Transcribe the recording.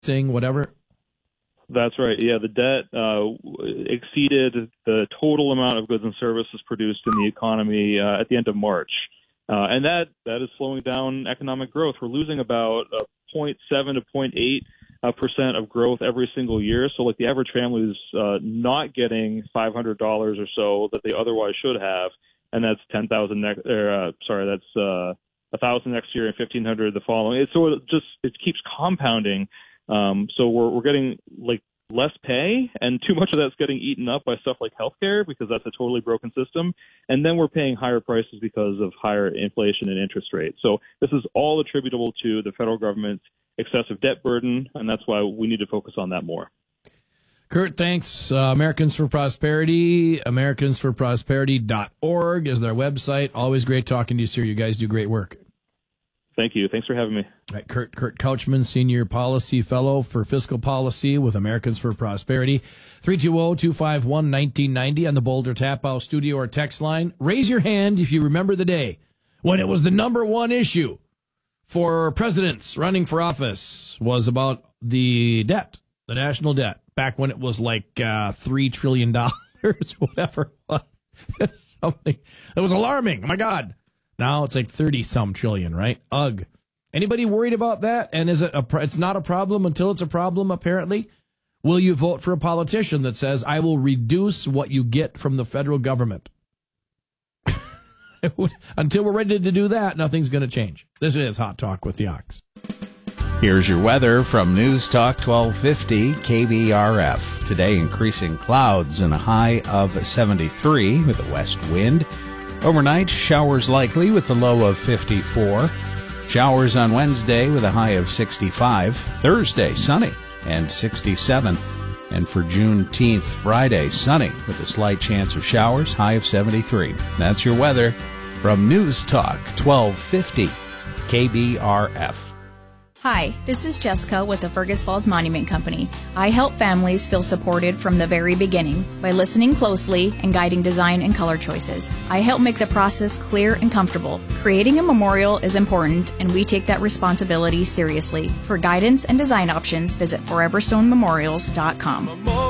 whatever? That's right. Yeah, the debt exceeded the total amount of goods and services produced in the economy at the end of March. And that is slowing down economic growth. We're losing about 0.7 to 0.8% of growth every single year. So like the average family is not getting $500 or so that they otherwise should have. And that's that's 1,000 next year and 1,500 the following. It keeps compounding. So we're getting like less pay, and too much of that's getting eaten up by stuff like healthcare because that's a totally broken system. And then we're paying higher prices because of higher inflation and interest rates. So this is all attributable to the federal government's excessive debt burden, and that's why we need to focus on that more. Kurt, thanks. Americans for Prosperity, americansforprosperity.org is their website. Always great talking to you, sir. You guys do great work. Thank you. Thanks for having me. Right, Kurt Couchman, Senior Policy Fellow for Fiscal Policy with Americans for Prosperity. 320-251-1990 on the Boulder Tap House studio or text line. Raise your hand if you remember the day when it was the number one issue for presidents running for office was about the debt, the national debt, back when it was like $3 trillion, whatever. Something that was alarming. Oh, my God. Now it's like 30-some trillion, right? Ugh. Anybody worried about that? And is it it's not a problem until it's a problem, apparently? Will you vote for a politician that says, I will reduce what you get from the federal government? Until we're ready to do that, nothing's going to change. This is Hot Talk with the Ox. Here's your weather from News Talk 1250 KBRF. Today, increasing clouds and a high of 73 with a west wind. Overnight, showers likely with a low of 54. Showers on Wednesday with a high of 65. Thursday, sunny and 67. And for Juneteenth, Friday, sunny with a slight chance of showers, high of 73. That's your weather from News Talk 1250 KBRF. Hi, this is Jessica with the Fergus Falls Monument Company. I help families feel supported from the very beginning by listening closely and guiding design and color choices. I help make the process clear and comfortable. Creating a memorial is important, and we take that responsibility seriously. For guidance and design options, visit foreverstonememorials.com.